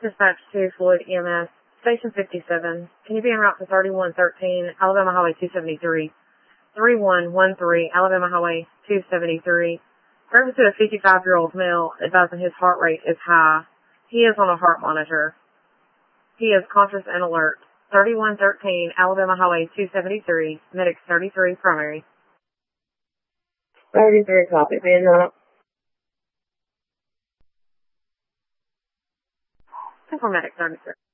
Dispatch to Floyd EMS, Station 57. Can you be en route to 3113 Alabama Highway 273? 3113 Alabama Highway 273. Reference to a 55-year-old male advising his heart rate is high. He is on a heart monitor. He is conscious and alert. 3113 Alabama Highway 273, Medics 33 primary. 33 copy, being up. For Medic 33.